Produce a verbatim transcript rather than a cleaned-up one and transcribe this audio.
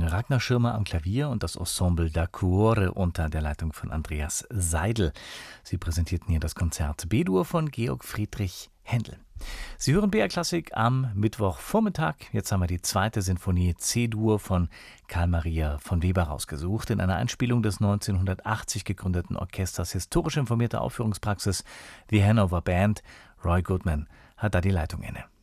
Ragnar Schirmer am Klavier und das Ensemble da Cuore unter der Leitung von Andreas Seidel. Sie präsentierten hier das Konzert B-Dur von Georg Friedrich Händel. Sie hören B R Klassik am Mittwochvormittag. Jetzt haben wir die zweite Sinfonie C-Dur von Karl Maria von Weber rausgesucht. In einer Einspielung des neunzehnhundertachtzig gegründeten Orchesters Historisch informierte Aufführungspraxis The Hanover Band. Roy Goodman hat da die Leitung inne.